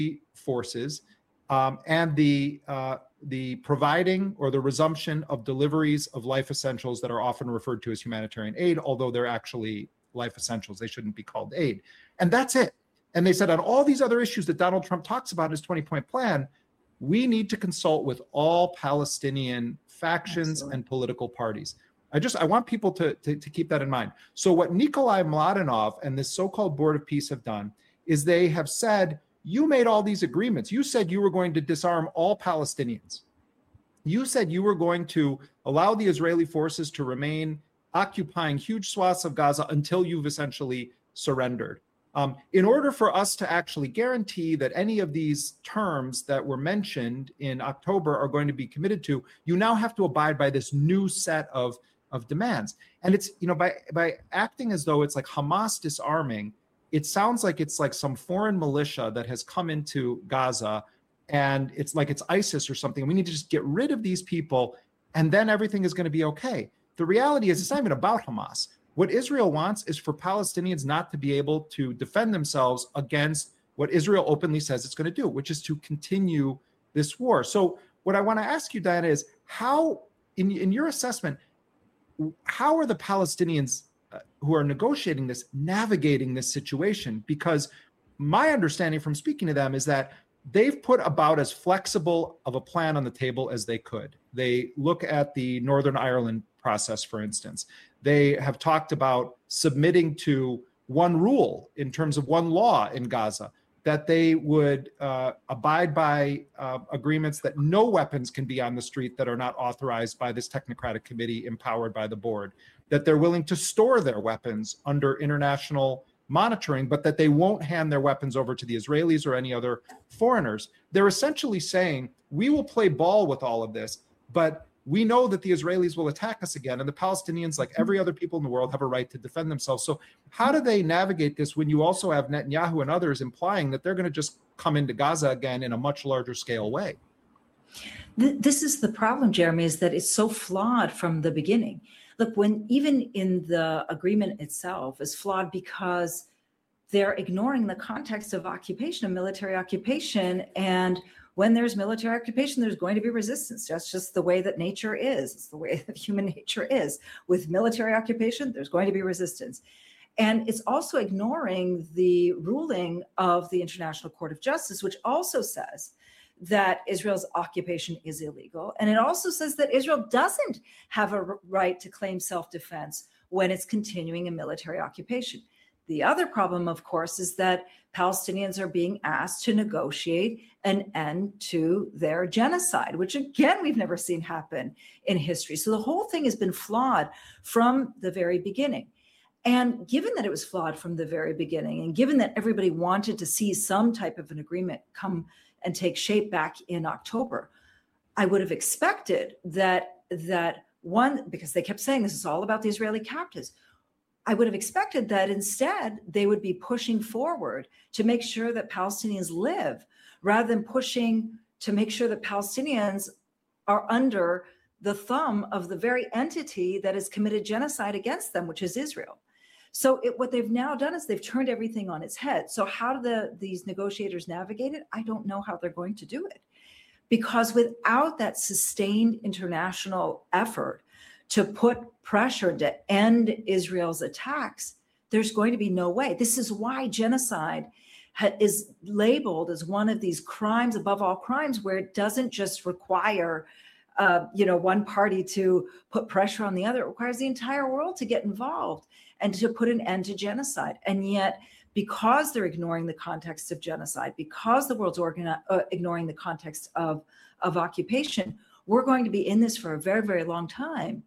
forces and the providing or the resumption of deliveries of life essentials that are often referred to as humanitarian aid, although they're actually life essentials. They shouldn't be called aid. And that's it. And they said on all these other issues that Donald Trump talks about in his 20-point plan, we need to consult with all Palestinian factions and political parties. I want people to keep that in mind. So what Nikolai Mladenov and this so-called Board of Peace have done is they have said, you made all these agreements. You said you were going to disarm all Palestinians. You said you were going to allow the Israeli forces to remain occupying huge swaths of Gaza until you've essentially surrendered. In order for us to actually guarantee that any of these terms that were mentioned in October are going to be committed to, you now have to abide by this new set of demands. And it's, by acting as though it's like Hamas disarming, it sounds like it's like some foreign militia that has come into Gaza and it's like it's ISIS or something. We need to just get rid of these people and then everything is going to be okay. The reality is it's not even about Hamas. What Israel wants is for Palestinians not to be able to defend themselves against what Israel openly says it's going to do, which is to continue this war. So what I want to ask you, Diana, is how, in your assessment, how are the Palestinians who are negotiating this navigating this situation? Because my understanding from speaking to them is that they've put about as flexible of a plan on the table as they could. They look at the Northern Ireland process, for instance. They have talked about submitting to one rule in terms of one law in Gaza, that they would abide by agreements that no weapons can be on the street that are not authorized by this technocratic committee empowered by the board, that they're willing to store their weapons under international monitoring, but that they won't hand their weapons over to the Israelis or any other foreigners. They're essentially saying, we will play ball with all of this, but we know that the Israelis will attack us again, and the Palestinians, like every other people in the world, have a right to defend themselves. So how do they navigate this when you also have Netanyahu and others implying that they're going to just come into Gaza again in a much larger scale way? This is the problem, Jeremy, is that it's so flawed from the beginning. Look, when even in the agreement itself is flawed because they're ignoring the context of occupation, of military occupation, and when there's military occupation, there's going to be resistance. That's just the way that nature is. It's the way that human nature is. With military occupation, there's going to be resistance. And it's also ignoring the ruling of the International Court of Justice, which also says that Israel's occupation is illegal. And it also says that Israel doesn't have a right to claim self-defense when it's continuing a military occupation. The other problem, of course, is that Palestinians are being asked to negotiate an end to their genocide, which, again, we've never seen happen in history. So the whole thing has been flawed from the very beginning. And given that it was flawed from the very beginning, and given that everybody wanted to see some type of an agreement come and take shape back in October, I would have expected that one, because they kept saying this is all about the Israeli captives, I would have expected that instead they would be pushing forward to make sure that Palestinians live, rather than pushing to make sure that Palestinians are under the thumb of the very entity that has committed genocide against them, which is Israel. So what they've now done is they've turned everything on its head. So how do these negotiators navigate it? I don't know how they're going to do it. Because without that sustained international effort to put pressure to end Israel's attacks, there's going to be no way. This is why genocide is labeled as one of these crimes above all crimes, where it doesn't just require one party to put pressure on the other. It requires the entire world to get involved and to put an end to genocide. And yet, because they're ignoring the context of genocide, because the world's ignoring the context of occupation, we're going to be in this for a very, very long time,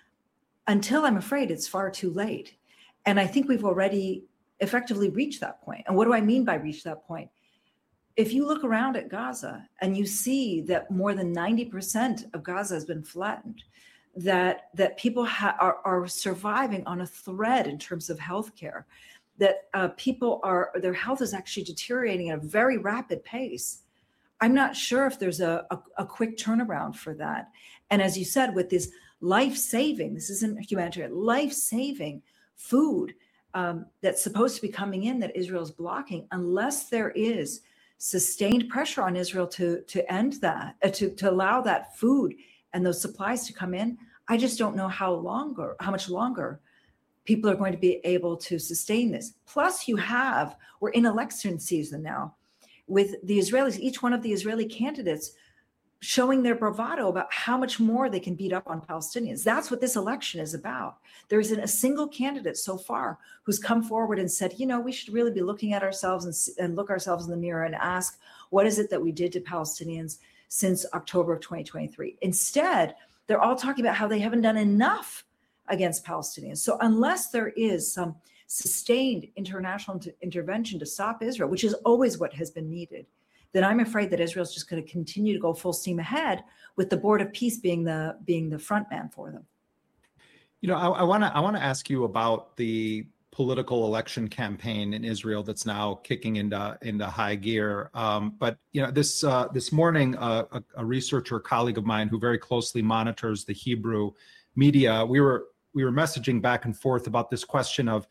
until, I'm afraid, it's far too late. And I think we've already effectively reached that point. And what do I mean by reach that point? If you look around at Gaza and you see that more than 90% of Gaza has been flattened, that people are surviving on a thread in terms of healthcare, that their health is actually deteriorating at a very rapid pace, I'm not sure if there's a quick turnaround for that. And as you said, with this life-saving, this isn't humanitarian, life-saving food that's supposed to be coming in that Israel's blocking, unless there is sustained pressure on Israel to end that, to allow that food and those supplies to come in, I just don't know how much longer people are going to be able to sustain this. Plus, we're in election season now with the Israelis, each one of the Israeli candidates showing their bravado about how much more they can beat up on Palestinians. That's what this election is about. There isn't a single candidate so far who's come forward and said, we should really be looking at ourselves and look ourselves in the mirror and ask, what is it that we did to Palestinians since October of 2023? Instead, they're all talking about how they haven't done enough against Palestinians. So unless there is some sustained international intervention to stop Israel, which is always what has been needed, then I'm afraid that Israel's just going to continue to go full steam ahead, with the Board of Peace being the front man for them. I want to ask you about the political election campaign in Israel that's now kicking into high gear. But this morning, a researcher, colleague of mine who very closely monitors the Hebrew media, we were messaging back and forth about this question of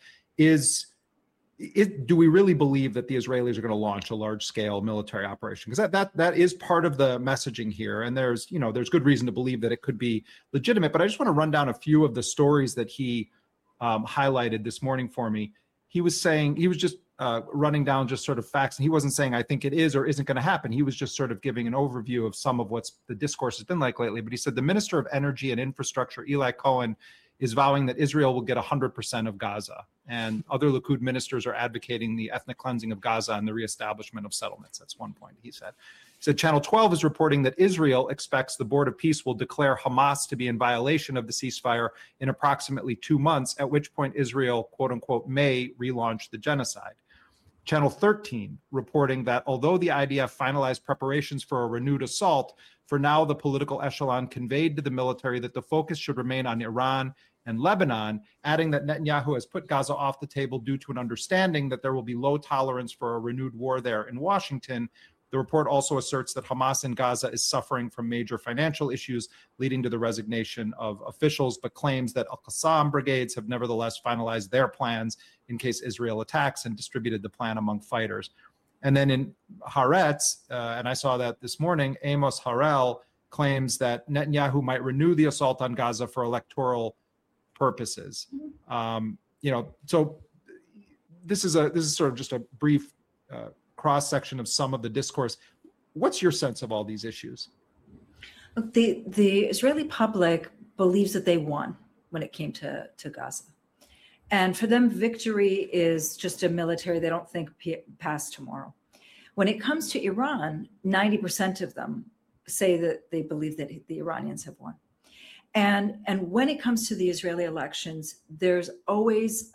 do we really believe that the Israelis are going to launch a large-scale military operation? Because that is part of the messaging here, and there's good reason to believe that it could be legitimate. But I just want to run down a few of the stories that he highlighted this morning for me. He was just running down just sort of facts, and he wasn't saying I think it is or isn't going to happen. He was just sort of giving an overview of some of what's the discourse has been like lately. But he said the Minister of Energy and Infrastructure, Eli Cohen, is vowing that Israel will get 100% of Gaza. And other Likud ministers are advocating the ethnic cleansing of Gaza and the reestablishment of settlements. That's one point, he said. He said Channel 12 is reporting that Israel expects the Board of Peace will declare Hamas to be in violation of the ceasefire in approximately 2 months, at which point Israel, quote unquote, may relaunch the genocide. Channel 13 reporting that although the IDF finalized preparations for a renewed assault, for now the political echelon conveyed to the military that the focus should remain on Iran and Lebanon, adding that Netanyahu has put Gaza off the table due to an understanding that there will be low tolerance for a renewed war there in Washington. The report also asserts that Hamas in Gaza is suffering from major financial issues, leading to the resignation of officials, but claims that Al-Qassam brigades have nevertheless finalized their plans in case Israel attacks and distributed the plan among fighters. And then in Haaretz, and I saw that this morning, Amos Harel claims that Netanyahu might renew the assault on Gaza for electoral purposes. So this is sort of just a brief cross-section of some of the discourse. What's your sense of all these issues? The Israeli public believes that they won when it came to Gaza. And for them, victory is just a military, they don't think past tomorrow. When it comes to Iran, 90% of them say that they believe that the Iranians have won. And when it comes to the Israeli elections, there's always,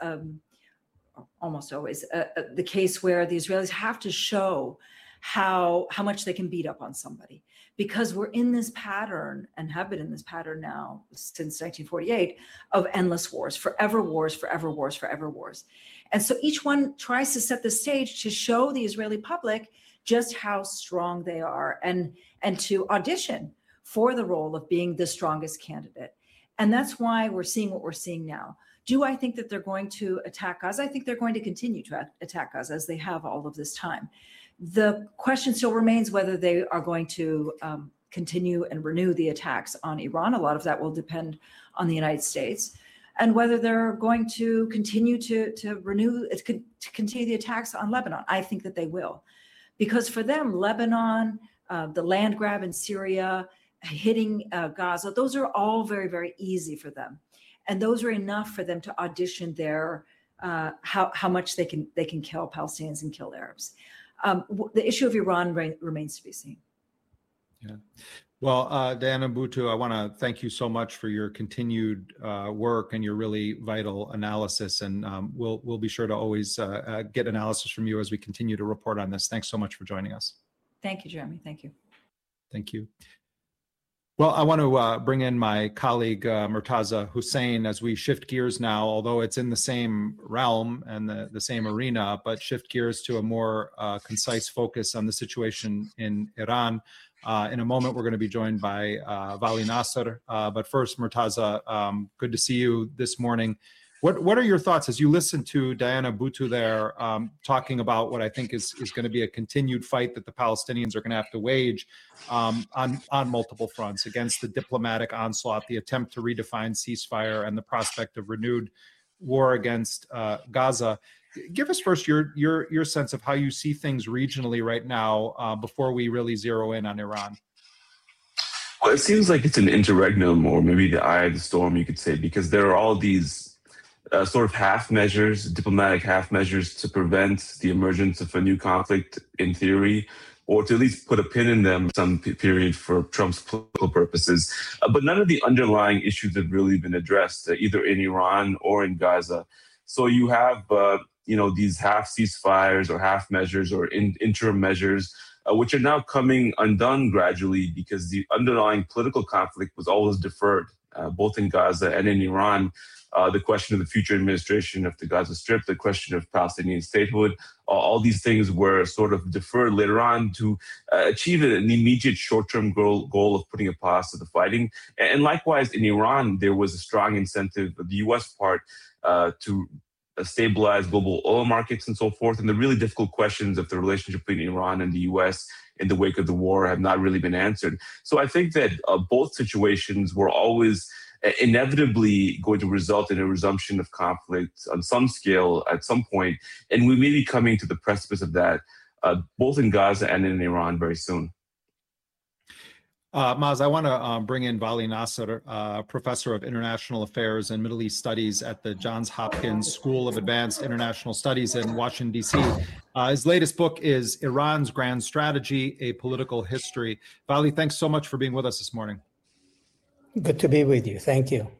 almost always, the case where the Israelis have to show how much they can beat up on somebody, because we're in this pattern and have been in this pattern now since 1948 of endless wars, forever wars, forever wars, forever wars. And so each one tries to set the stage to show the Israeli public just how strong they are and to audition for the role of being the strongest candidate. And that's why we're seeing what we're seeing now. Do I think that they're going to attack Gaza? I think they're going to continue to attack Gaza as they have all of this time. The question still remains whether they are going to continue and renew the attacks on Iran. A lot of that will depend on the United States, and whether they're going to continue to continue the attacks on Lebanon. I think that they will, because for them, Lebanon, the land grab in Syria, hitting Gaza, those are all very, very easy for them. And those are enough for them to audition their how much they can kill Palestinians and kill Arabs. The issue of Iran remains to be seen. Yeah. Well, Diana Buttu, I want to thank you so much for your continued work and your really vital analysis. And we'll be sure to always get analysis from you as we continue to report on this. Thanks so much for joining us. Thank you, Jeremy. Thank you. Thank you. Well, I want to bring in my colleague, Murtaza Hussain, as we shift gears now, although it's in the same realm and the same arena, but shift gears to a more concise focus on the situation in Iran. In a moment, we're going to be joined by Vali Nasser. But first, Murtaza, good to see you this morning. What are your thoughts as you listen to Diana Buttu there talking about what I think is going to be a continued fight that the Palestinians are going to have to wage on multiple fronts against the diplomatic onslaught, the attempt to redefine ceasefire, and the prospect of renewed war against Gaza. Give us first your sense of how you see things regionally right now before we really zero in on Iran. Well, it seems like it's an interregnum, or maybe the eye of the storm, you could say, because there are all these sort of half measures, diplomatic half measures to prevent the emergence of a new conflict in theory, or to at least put a pin in them some period for Trump's political purposes. But none of the underlying issues have really been addressed, either in Iran or in Gaza. So you have, these half ceasefires or half measures or interim measures, which are now coming undone gradually because the underlying political conflict was always deferred, both in Gaza and in Iran. The question of the future administration of the Gaza Strip, the question of Palestinian statehood, all these things were sort of deferred later on to achieve an immediate short-term goal of putting a pause to the fighting. And likewise, in Iran, there was a strong incentive of the U.S. part to stabilize global oil markets and so forth. And the really difficult questions of the relationship between Iran and the U.S. in the wake of the war have not really been answered. So I think that both situations were always inevitably going to result in a resumption of conflict on some scale at some point. And we may be coming to the precipice of that, both in Gaza and in Iran very soon. Maaz, I want to bring in Vali Nasr, professor of international affairs and Middle East studies at the Johns Hopkins School of Advanced International Studies in Washington, D.C. His latest book is Iran's Grand Strategy, A Political History. Vali, thanks so much for being with us this morning. Good to be with you. Thank you.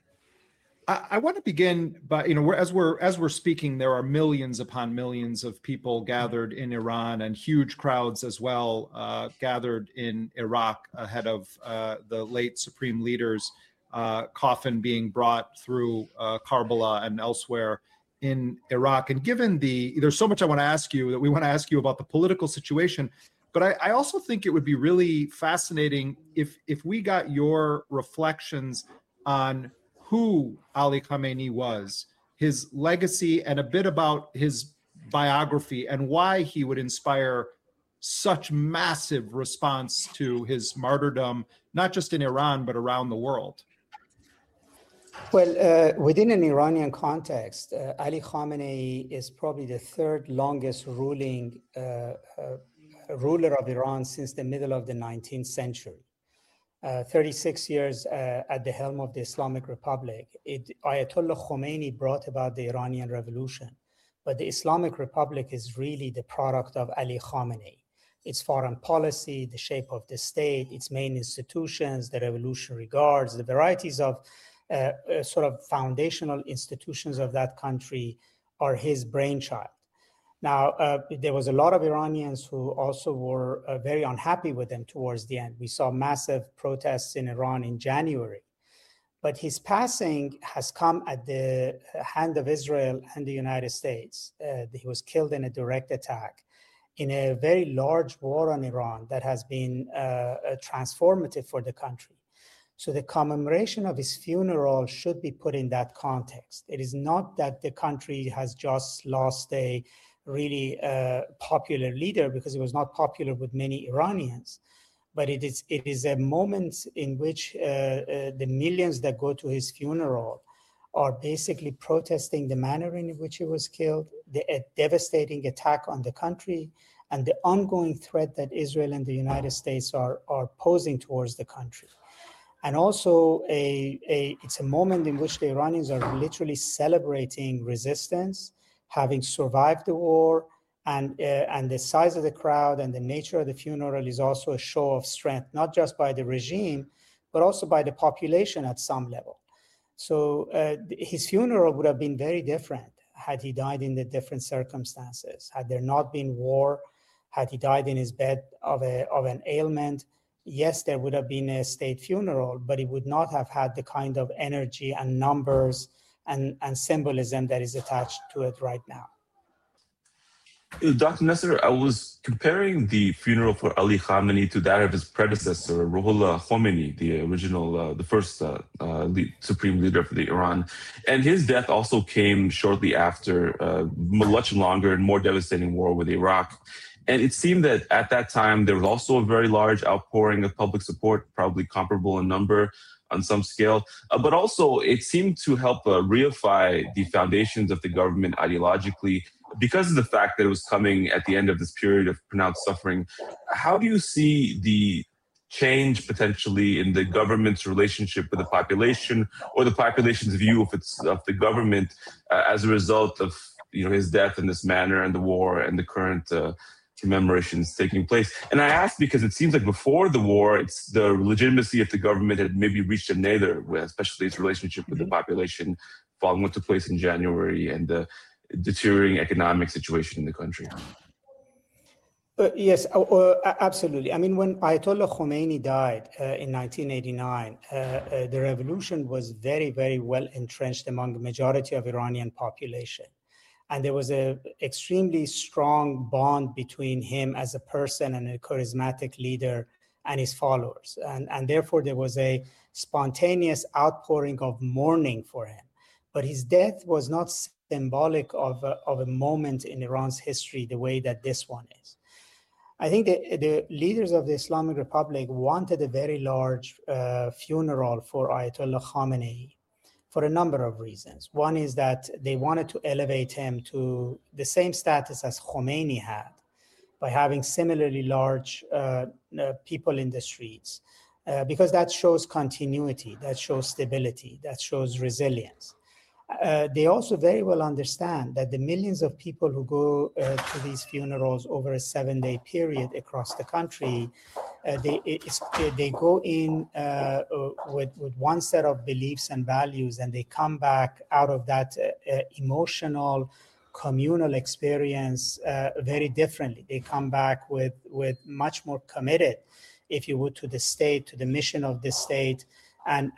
I want to begin by, as we're speaking, there are millions upon millions of people gathered in Iran and huge crowds as well gathered in Iraq ahead of the late supreme leader's coffin being brought through Karbala and elsewhere in Iraq. And given there's so much I want to ask you that we want to ask you about the political situation. But I also think it would be really fascinating if we got your reflections on who Ali Khamenei was, his legacy, and a bit about his biography and why he would inspire such massive response to his martyrdom, not just in Iran, but around the world. Well, within an Iranian context, Ali Khamenei is probably the third longest ruling ruler of Iran since the middle of the 19th century. 36 years at the helm of the Islamic Republic. Ayatollah Khomeini brought about the Iranian Revolution, but the Islamic Republic is really the product of Ali Khamenei. Its foreign policy, the shape of the state, its main institutions, the Revolutionary Guards, the varieties of sort of foundational institutions of that country are his brainchild. Now, there was a lot of Iranians who also were very unhappy with him towards the end. We saw massive protests in Iran in January. But his passing has come at the hand of Israel and the United States. He was killed in a direct attack in a very large war on Iran that has been transformative for the country. So the commemoration of his funeral should be put in that context. It is not that the country has just lost a really popular leader, because he was not popular with many Iranians. But it is a moment in which the millions that go to his funeral are basically protesting the manner in which he was killed, the devastating attack on the country, and the ongoing threat that Israel and the United States are posing towards the country. And also, it's a moment in which the Iranians are literally celebrating resistance, having survived the war, and the size of the crowd and the nature of the funeral is also a show of strength, not just by the regime, but also by the population at some level. So his funeral would have been very different had he died in the different circumstances. Had there not been war, had he died in his bed of an ailment, yes, there would have been a state funeral, but it would not have had the kind of energy and numbers and symbolism that is attached to it right now. Dr. Nasser, I was comparing the funeral for Ali Khamenei to that of his predecessor, Ruhollah Khomeini, the original, the first supreme leader of the Iran. And his death also came shortly after a much longer and more devastating war with Iraq. And it seemed that at that time, there was also a very large outpouring of public support, probably comparable in number on some scale. But also, it seemed to help reify the foundations of the government ideologically because of the fact that it was coming at the end of this period of pronounced suffering. How do you see the change potentially in the government's relationship with the population, or the population's view of the government as a result of his death in this manner, and the war and the current commemorations taking place? And I ask because it seems like before the war, it's the legitimacy of the government had maybe reached a nadir, especially its relationship with the population following what took place in January and the deteriorating economic situation in the country. Yes, absolutely. I mean, when Ayatollah Khomeini died in 1989, the revolution was very, very well entrenched among the majority of Iranian population. And there was an extremely strong bond between him as a person and a charismatic leader and his followers. And therefore, there was a spontaneous outpouring of mourning for him. But his death was not symbolic of a moment in Iran's history the way that this one is. I think the leaders of the Islamic Republic wanted a very large funeral for Ayatollah Khamenei for a number of reasons. One is that they wanted to elevate him to the same status as Khomeini had by having similarly large people in the streets, because that shows continuity, that shows stability, that shows resilience. They also very well understand that the millions of people who go to these funerals over a 7-day period across the country, they go in with one set of beliefs and values, and they come back out of that emotional, communal experience very differently. They come back with much more committed, if you would, to the state, to the mission of the state. And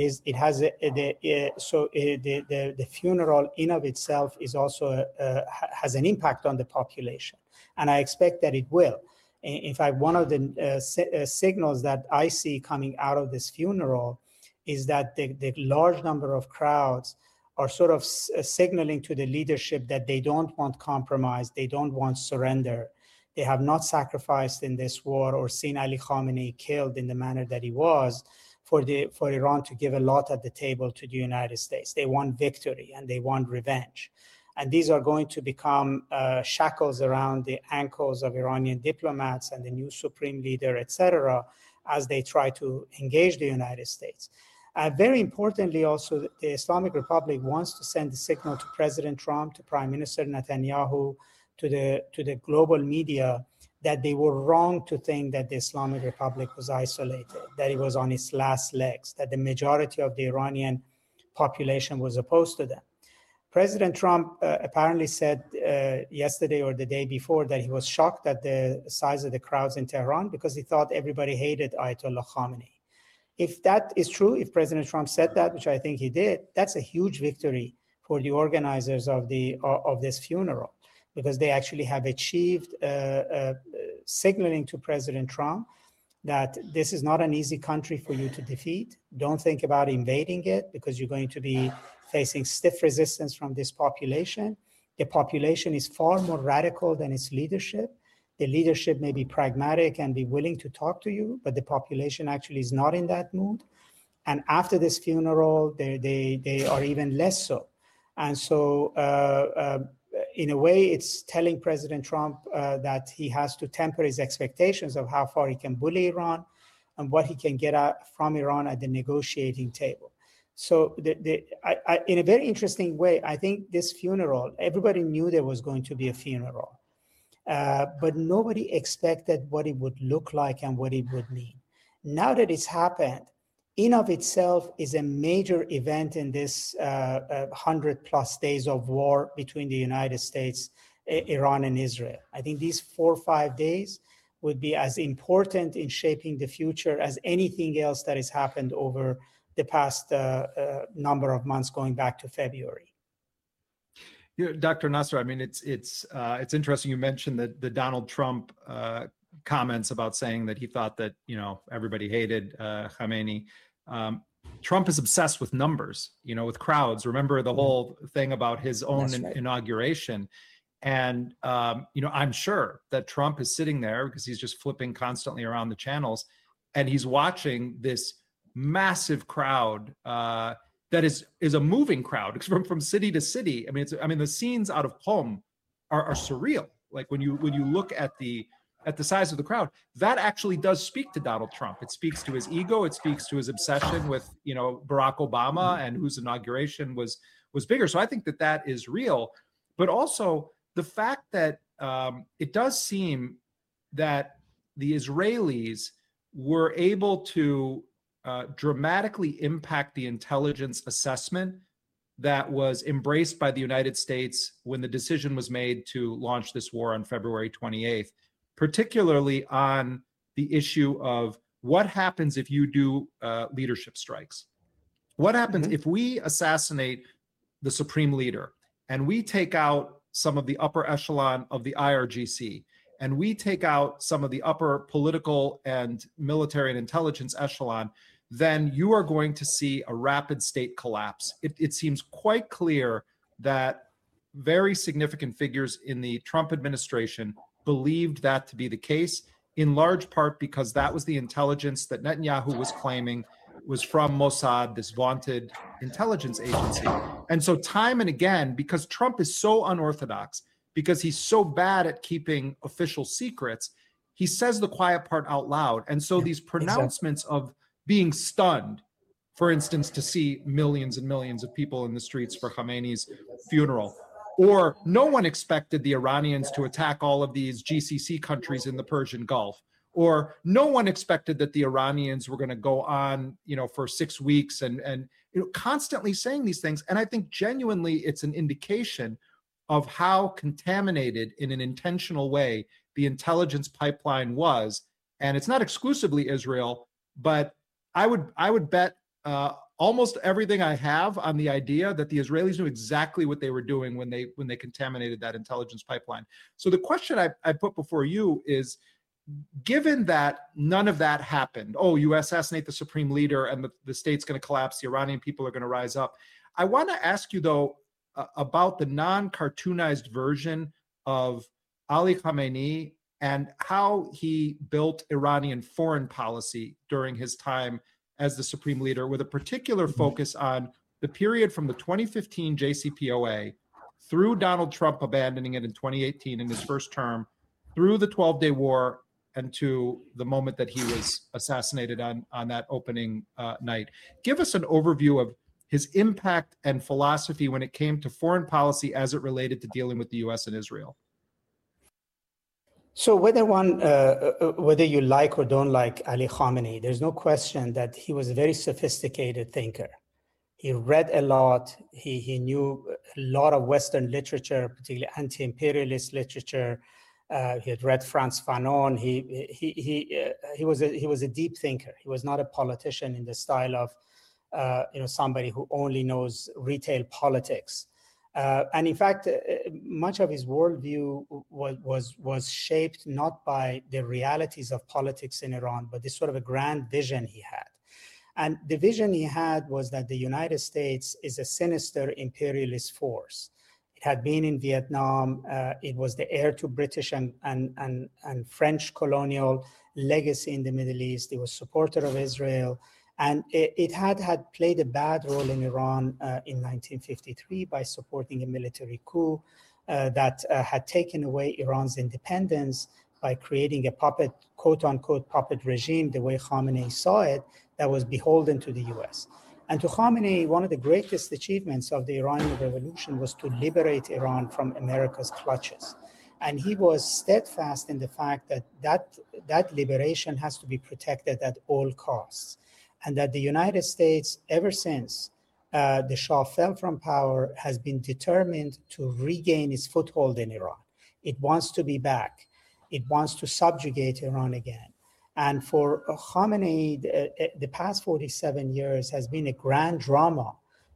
the funeral in of itself is also has an impact on the population, and I expect that it will. In fact, one of the signals that I see coming out of this funeral is that the large number of crowds are sort of signaling to the leadership that they don't want compromise, they don't want surrender. They have not sacrificed in this war or seen Ali Khamenei killed in the manner that he was for Iran to give a lot at the table to the United States. They want victory and they want revenge. And these are going to become shackles around the ankles of Iranian diplomats and the new supreme leader, etc., as they try to engage the United States. Very importantly, also, the Islamic Republic wants to send a signal to President Trump, to Prime Minister Netanyahu, to the global media, that they were wrong to think that the Islamic Republic was isolated, that it was on its last legs, that the majority of the Iranian population was opposed to them. President Trump apparently said yesterday or the day before that he was shocked at the size of the crowds in Tehran because he thought everybody hated Ayatollah Khamenei. If that is true, if President Trump said that, which I think he did, that's a huge victory for the organizers of this funeral, because they actually have achieved signaling to President Trump that this is not an easy country for you to defeat. Don't think about invading it, because you're going to be facing stiff resistance from this population. The population is far more radical than its leadership. The leadership may be pragmatic and be willing to talk to you, but the population actually is not in that mood. And after this funeral, they are even less so. And so in a way, it's telling President Trump that he has to temper his expectations of how far he can bully Iran and what he can get out from Iran at the negotiating table. So in a very interesting way, I think this funeral, everybody knew there was going to be a funeral, but nobody expected what it would look like and what it would mean. Now that it's happened, in of itself is a major event in this 100+ days of war between the United States, Iran, and Israel. I think these 4 or 5 days would be as important in shaping the future as anything else that has happened over the past number of months, going back to February. Dr. Nasser, I mean, it's interesting. You mentioned the Donald Trump comments about saying that he thought that, everybody hated Khamenei. Trump is obsessed with numbers, with crowds. Remember the whole thing about his own inauguration. And, I'm sure that Trump is sitting there because he's just flipping constantly around the channels and he's watching this massive crowd that is a moving crowd from city to city. I mean, the scenes out of Qom are surreal. Like when you look at the size of the crowd, that actually does speak to Donald Trump. It speaks to his ego. It speaks to his obsession with, Barack Obama and whose inauguration was bigger. So I think that is real, but also the fact that it does seem that the Israelis were able to dramatically impact the intelligence assessment that was embraced by the United States when the decision was made to launch this war on February 28th, particularly on the issue of what happens if you do leadership strikes. What happens if we assassinate the supreme leader and we take out some of the upper echelon of the IRGC and we take out some of the upper political and military and intelligence echelon, then you are going to see a rapid state collapse. It seems quite clear that very significant figures in the Trump administration believed that to be the case, in large part because that was the intelligence that Netanyahu was claiming was from Mossad, this vaunted intelligence agency. And so time and again, because Trump is so unorthodox, because he's so bad at keeping official secrets, he says the quiet part out loud. And so these pronouncements of being stunned, for instance, to see millions and millions of people in the streets for Khamenei's funeral, or no one expected the Iranians to attack all of these GCC countries in the Persian Gulf, or no one expected that the Iranians were going to go on, for 6 weeks and constantly saying these things. And I think genuinely it's an indication of how contaminated in an intentional way the intelligence pipeline was. And it's not exclusively Israel, but I would bet almost everything I have on the idea that the Israelis knew exactly what they were doing when they contaminated that intelligence pipeline. So the question I put before you is, given that none of that happened, you assassinate the supreme leader and the state's going to collapse, the Iranian people are going to rise up. I want to ask you, though, about the non-cartoonized version of Ali Khamenei and how he built Iranian foreign policy during his time as the supreme leader, with a particular focus on the period from the 2015 JCPOA through Donald Trump abandoning it in 2018 in his first term, through the 12-day war, and to the moment that he was assassinated on that opening night. Give us an overview of his impact and philosophy when it came to foreign policy as it related to dealing with the US and Israel. So whether you like or don't like Ali Khamenei, there's no question that he was a very sophisticated thinker. He read a lot. He knew a lot of Western literature, particularly anti-imperialist literature. He had read Frantz Fanon. He was a deep thinker. He was not a politician in the style of somebody who only knows retail politics. And in fact, much of his worldview was shaped not by the realities of politics in Iran, but this sort of a grand vision he had. And the vision he had was that the United States is a sinister imperialist force. It had been in Vietnam. It was the heir to British and French colonial legacy in the Middle East. It was a supporter of Israel. And it had played a bad role in Iran in 1953 by supporting a military coup that had taken away Iran's independence by creating a puppet, quote unquote, puppet regime, the way Khamenei saw it, that was beholden to the US. And to Khamenei, one of the greatest achievements of the Iranian Revolution was to liberate Iran from America's clutches. And he was steadfast in the fact that liberation has to be protected at all costs. And that the United States, ever since the Shah fell from power, has been determined to regain its foothold in Iran. It wants to be back. It wants to subjugate Iran again. And for Khamenei, the past 47 years has been a grand drama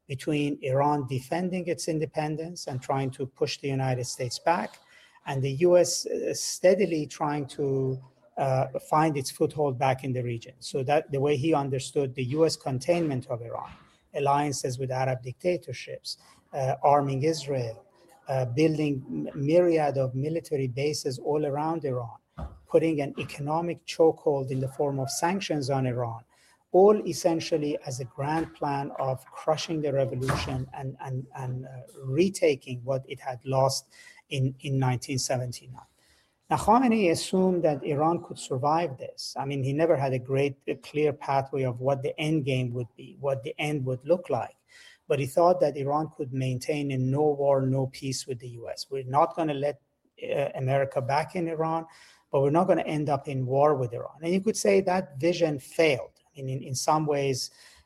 between Iran defending its independence and trying to push the United States back, and the US steadily trying to find its foothold back in the region. So that the way he understood the US containment of Iran, alliances with Arab dictatorships, arming Israel, building myriad of military bases all around Iran, putting an economic chokehold in the form of sanctions on Iran, all essentially as a grand plan of crushing the revolution and retaking what it had lost in 1979. Now, Khamenei assumed that Iran could survive this. I mean, he never had a clear pathway of what the end game would be, what the end would look like. But he thought that Iran could maintain a no war, no peace with the US. We're not going to let America back in Iran, but we're not going to end up in war with Iran. And you could say that vision failed. I mean, in some ways,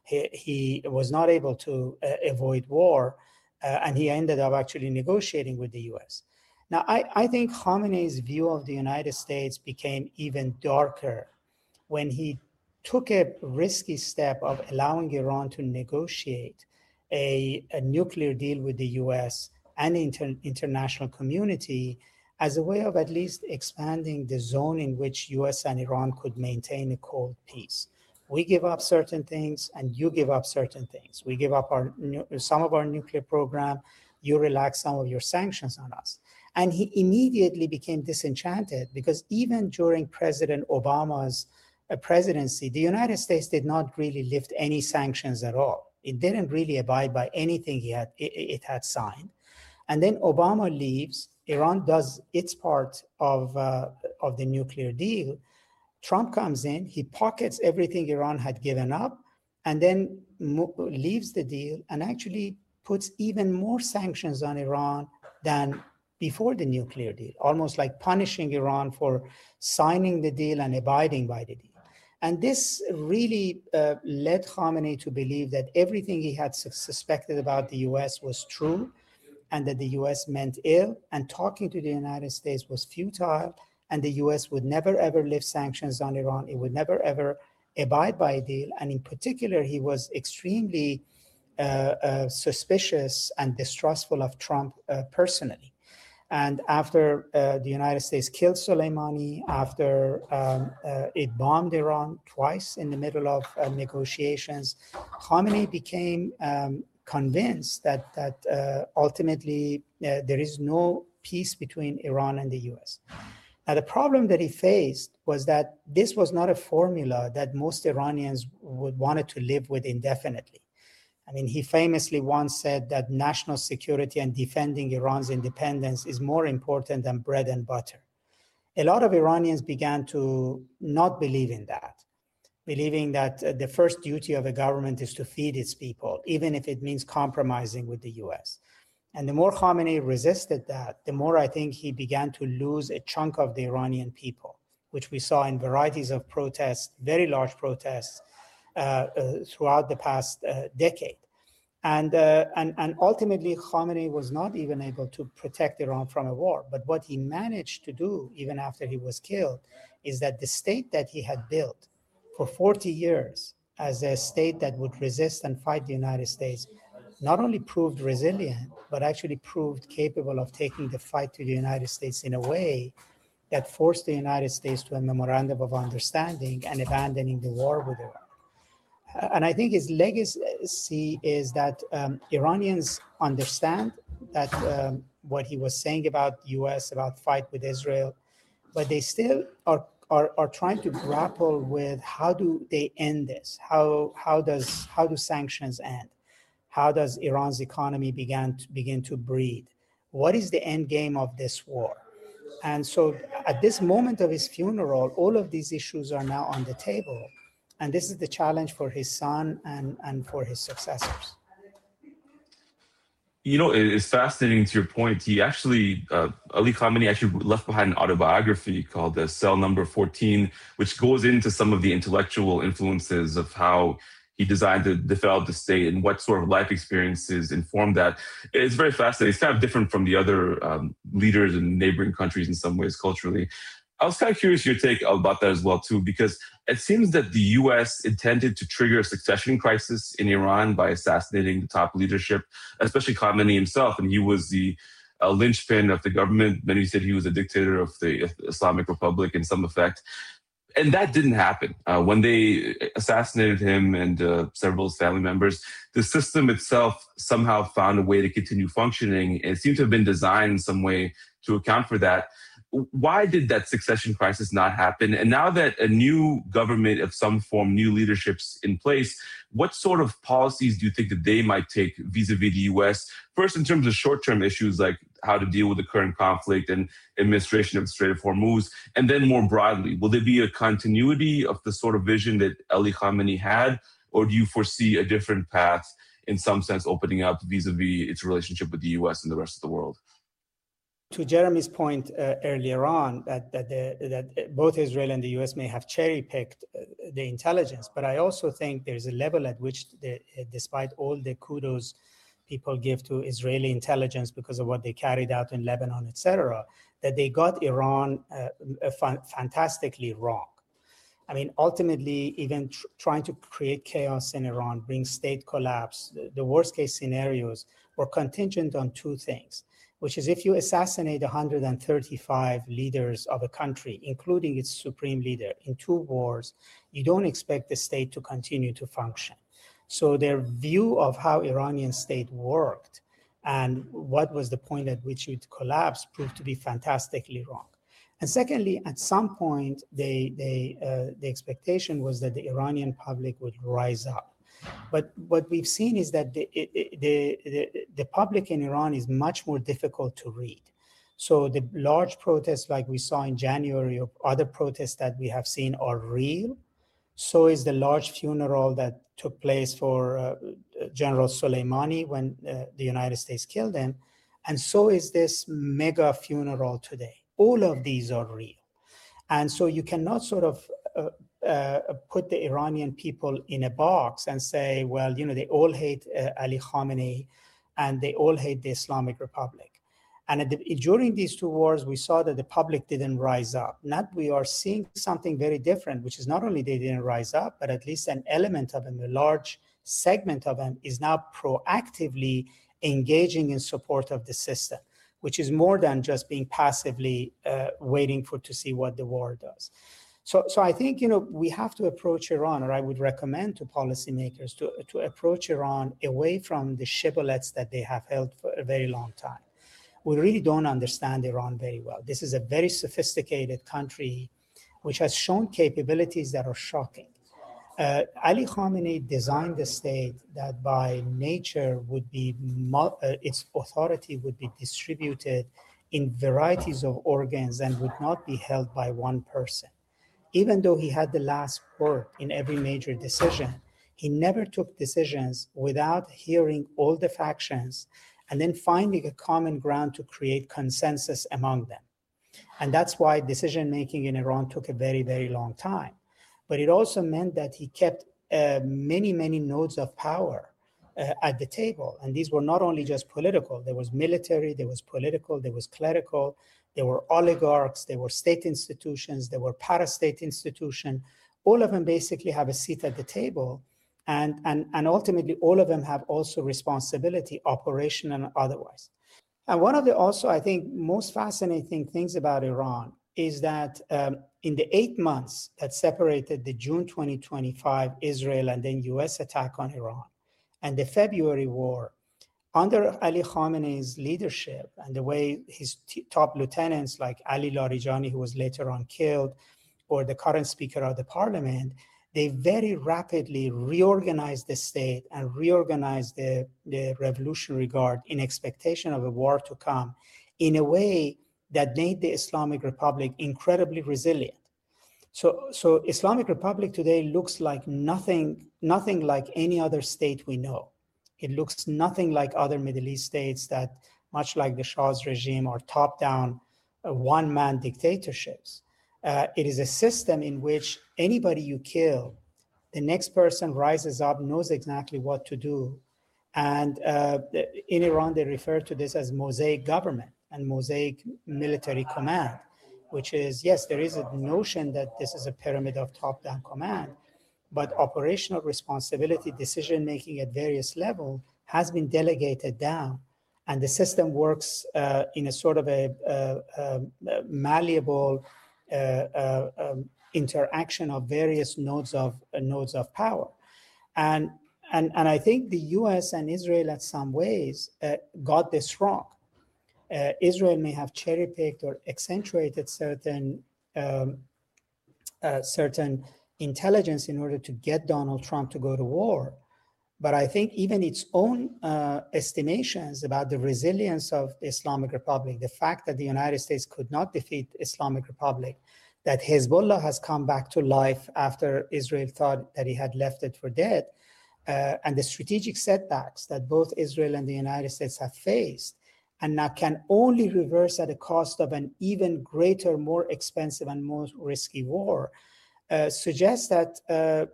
he was not able to avoid war, and he ended up actually negotiating with the US. Now, I think Khamenei's view of the United States became even darker when he took a risky step of allowing Iran to negotiate a nuclear deal with the US and the international community as a way of at least expanding the zone in which US and Iran could maintain a cold peace. We give up certain things and you give up certain things. We give up some of our nuclear program, you relax some of your sanctions on us. And he immediately became disenchanted because even during President Obama's presidency, the United States did not really lift any sanctions at all. It didn't really abide by anything it had signed. And then Obama leaves, Iran does its part of the nuclear deal. Trump comes in, he pockets everything Iran had given up, and then leaves the deal and actually puts even more sanctions on Iran than before the nuclear deal, almost like punishing Iran for signing the deal and abiding by the deal. And this really led Khamenei to believe that everything he had suspected about the US was true and that the US meant ill, and talking to the United States was futile, and the US would never ever lift sanctions on Iran. It would never ever abide by a deal. And in particular, he was extremely suspicious and distrustful of Trump personally. And after the United States killed Soleimani, after it bombed Iran twice in the middle of negotiations, Khamenei became convinced that ultimately there is no peace between Iran and the US. Now, the problem that he faced was that this was not a formula that most Iranians would want to live with indefinitely. I mean, he famously once said that national security and defending Iran's independence is more important than bread and butter. A lot of Iranians began to not believe in that, believing that the first duty of a government is to feed its people, even if it means compromising with the US. And the more Khamenei resisted that, the more I think he began to lose a chunk of the Iranian people, which we saw in varieties of protests, very large protests, throughout the past decade. And ultimately, Khamenei was not even able to protect Iran from a war. But what he managed to do, even after he was killed, is that the state that he had built for 40 years as a state that would resist and fight the United States, not only proved resilient, but actually proved capable of taking the fight to the United States in a way that forced the United States to a memorandum of understanding and abandoning the war with Iran. And I think his legacy is that Iranians understand that what he was saying about the US, about fight with Israel, but they still are trying to grapple with how do they end this? How do sanctions end? How does Iran's economy begin to breathe? What is the end game of this war? And so at this moment of his funeral, all of these issues are now on the table. And this is the challenge for his son and for his successors. You know, it's fascinating to your point. He actually, Ali Khamenei actually left behind an autobiography called Cell Number 14, which goes into some of the intellectual influences of how he designed to develop the state and what sort of life experiences informed that. It's very fascinating. It's kind of different from the other leaders in neighboring countries in some ways culturally. I was kind of curious your take about that as well, too, because it seems that the U.S. intended to trigger a succession crisis in Iran by assassinating the top leadership, especially Khamenei himself, and he was the linchpin of the government. Many said he was a dictator of the Islamic Republic in some effect. And that didn't happen. When they assassinated him and several of his family members, the system itself somehow found a way to continue functioning. It seemed to have been designed in some way to account for that. Why did that succession crisis not happen? And now that a new government of some form, new leadership's in place, what sort of policies do you think that they might take vis-a-vis the U.S.? First, in terms of short-term issues like how to deal with the current conflict and administration of the Strait of Hormuz, and then more broadly, will there be a continuity of the sort of vision that Ali Khamenei had, or do you foresee a different path, in some sense, opening up vis-a-vis its relationship with the U.S. and the rest of the world? To Jeremy's point earlier on, that both Israel and the U.S. may have cherry-picked the intelligence, but I also think there's a level at which, despite all the kudos people give to Israeli intelligence because of what they carried out in Lebanon, etc., that they got Iran fantastically wrong. I mean, ultimately, even trying to create chaos in Iran, bring state collapse, the worst-case scenarios were contingent on two things, which is if you assassinate 135 leaders of a country, including its supreme leader, in 2 wars, you don't expect the state to continue to function. So their view of how Iranian state worked and what was the point at which it collapsed proved to be fantastically wrong. And secondly, at some point, the expectation was that the Iranian public would rise up. But what we've seen is that the public in Iran is much more difficult to read. So the large protests like we saw in January or other protests that we have seen are real. So is the large funeral that took place for General Soleimani when the United States killed him. And so is this mega funeral today. All of these are real. And so you cannot sort of put the Iranian people in a box and say, well, you know, they all hate Ali Khamenei and they all hate the Islamic Republic. And during these 2 wars, we saw that the public didn't rise up. Now we are seeing something very different, which is not only they didn't rise up, but at least an element of them, a large segment of them, is now proactively engaging in support of the system, which is more than just being passively waiting to see what the war does. So I think, you know, we have to approach Iran, or I would recommend to policymakers to approach Iran away from the shibboleths that they have held for a very long time. We really don't understand Iran very well. This is a very sophisticated country which has shown capabilities that are shocking. Ali Khamenei designed a state that by nature would be, its authority would be distributed in varieties of organs and would not be held by one person. Even though he had the last word in every major decision, he never took decisions without hearing all the factions and then finding a common ground to create consensus among them. And that's why decision-making in Iran took a very, very long time. But it also meant that he kept many, many nodes of power at the table. And these were not only just political. There was military, there was political, there was clerical, there were oligarchs, there were state institutions, there were para-state institutions. All of them basically have a seat at the table. And ultimately, all of them have also responsibility, operational and otherwise. And one of the also, I think, most fascinating things about Iran is that in the 8 months that separated the June 2025 Israel and then US attack on Iran and the February war, under Ali Khamenei's leadership and the way his top lieutenants like Ali Larijani, who was later on killed, or the current Speaker of the Parliament, they very rapidly reorganized the state and reorganized the Revolutionary Guard in expectation of a war to come in a way that made the Islamic Republic incredibly resilient. So Islamic Republic today looks like nothing like any other state we know. It looks nothing like other Middle East states that, much like the Shah's regime, are top-down, one-man dictatorships. It is a system in which anybody you kill, the next person rises up, knows exactly what to do. And in Iran, they refer to this as mosaic government and mosaic military command, which is, yes, there is a notion that this is a pyramid of top-down command, but operational responsibility, decision-making at various levels has been delegated down. And the system works in a sort of a malleable interaction of various nodes of power. And I think the US and Israel, at some ways, got this wrong. Israel may have cherry-picked or accentuated certain intelligence in order to get Donald Trump to go to war. But I think even its own estimations about the resilience of the Islamic Republic, the fact that the United States could not defeat Islamic Republic, that Hezbollah has come back to life after Israel thought that he had left it for dead, and the strategic setbacks that both Israel and the United States have faced, and now can only reverse at a cost of an even greater, more expensive and more risky war, suggests that,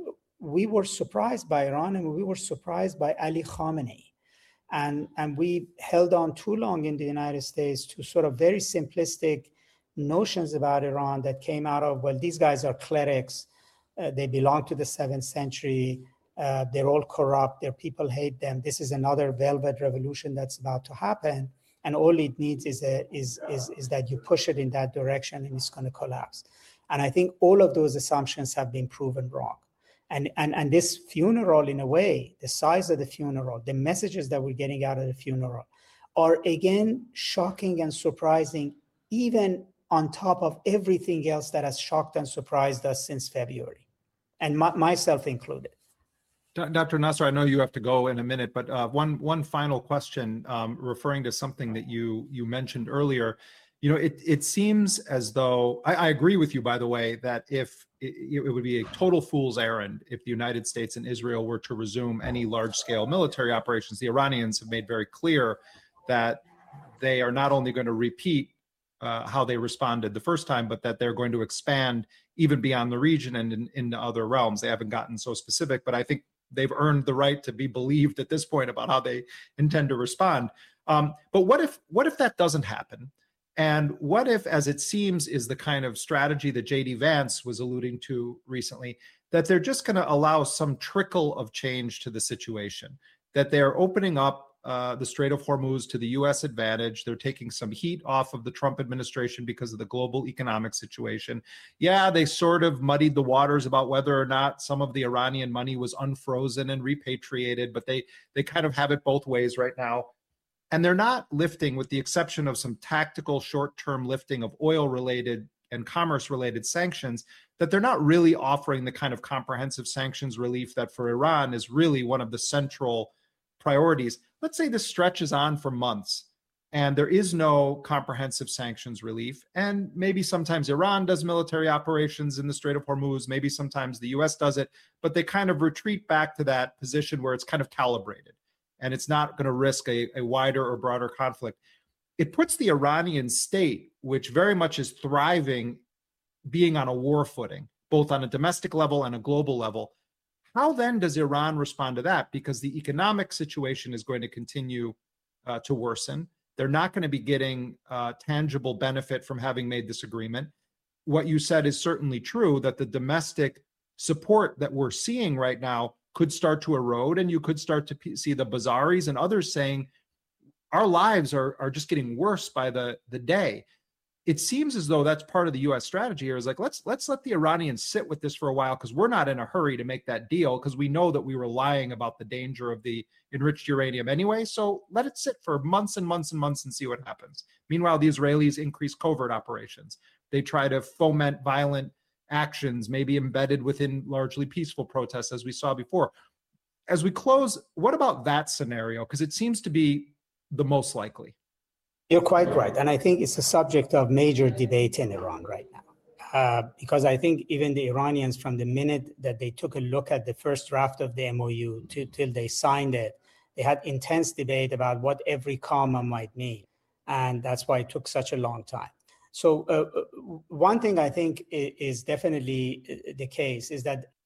we were surprised by Iran and we were surprised by Ali Khamenei. And we held on too long in the United States to sort of very simplistic notions about Iran that came out of, well, these guys are clerics, they belong to the 7th century, they're all corrupt, their people hate them, this is another velvet revolution that's about to happen, and all it needs is that you push it in that direction and it's going to collapse. And I think all of those assumptions have been proven wrong. And this funeral, in a way, the size of the funeral, the messages that we're getting out of the funeral are, again, shocking and surprising, even on top of everything else that has shocked and surprised us since February, and myself included. Dr. Nasser, I know you have to go in a minute, but one final question, referring to something that you mentioned earlier. It seems as though, I agree with you, by the way, that if it would be a total fool's errand if the United States and Israel were to resume any large-scale military operations. The Iranians have made very clear that they are not only going to repeat how they responded the first time, but that they're going to expand even beyond the region and into other realms. They haven't gotten so specific, but I think they've earned the right to be believed at this point about how they intend to respond. But what if that doesn't happen? And what if, as it seems is the kind of strategy that J.D. Vance was alluding to recently, that they're just going to allow some trickle of change to the situation, that they're opening up the Strait of Hormuz to the U.S. advantage. They're taking some heat off of the Trump administration because of the global economic situation. Yeah, they sort of muddied the waters about whether or not some of the Iranian money was unfrozen and repatriated, but they kind of have it both ways right now. And they're not lifting, with the exception of some tactical short-term lifting of oil-related and commerce-related sanctions, that they're not really offering the kind of comprehensive sanctions relief that for Iran is really one of the central priorities. Let's say this stretches on for months and there is no comprehensive sanctions relief. And maybe sometimes Iran does military operations in the Strait of Hormuz, maybe sometimes the US does it, but they kind of retreat back to that position where it's kind of calibrated and it's not going to risk a wider or broader conflict. It puts the Iranian state, which very much is thriving, being on a war footing, both on a domestic level and a global level. How then does Iran respond to that? Because the economic situation is going to continue to worsen. They're not going to be getting tangible benefit from having made this agreement. What you said is certainly true, that the domestic support that we're seeing right now could start to erode, and you could start to see the Bazaris and others saying, our lives are just getting worse by the day. It seems as though that's part of the U.S. strategy here, is like, let's let the Iranians sit with this for a while, because we're not in a hurry to make that deal, because we know that we were lying about the danger of the enriched uranium anyway. So let it sit for months and months and months and see what happens. Meanwhile, the Israelis increase covert operations. They try to foment violent actions, maybe embedded within largely peaceful protests, as we saw before. As we close, what about that scenario? Because it seems to be the most likely. You're quite right. And I think it's a subject of major debate in Iran right now. Because I think even the Iranians, from the minute that they took a look at the first draft of the MOU till they signed it, they had intense debate about what every comma might mean. And that's why it took such a long time. So one thing I think is definitely the case is that